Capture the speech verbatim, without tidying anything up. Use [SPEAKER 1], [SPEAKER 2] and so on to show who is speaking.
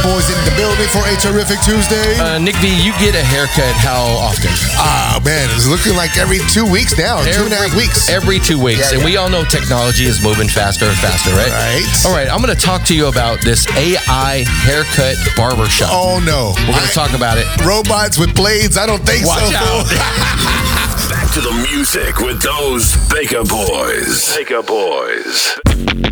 [SPEAKER 1] Boys in the building for a terrific Tuesday.
[SPEAKER 2] Uh, Nick V, you get a haircut how often?
[SPEAKER 1] Ah, man, it's looking like every two weeks now,
[SPEAKER 2] every,
[SPEAKER 1] two and a half weeks.
[SPEAKER 2] Every two weeks.
[SPEAKER 1] Yeah,
[SPEAKER 2] and
[SPEAKER 1] yeah.
[SPEAKER 2] we all know technology is moving faster and faster, right?
[SPEAKER 1] Right.
[SPEAKER 2] All right, I'm going to talk to you about this A I haircut barbershop.
[SPEAKER 1] Oh, no.
[SPEAKER 2] We're going to talk about it.
[SPEAKER 1] Robots with blades? I don't think
[SPEAKER 2] Watch
[SPEAKER 1] so.
[SPEAKER 2] out.
[SPEAKER 3] Back to the music with those Baker Boys. Baker Boys.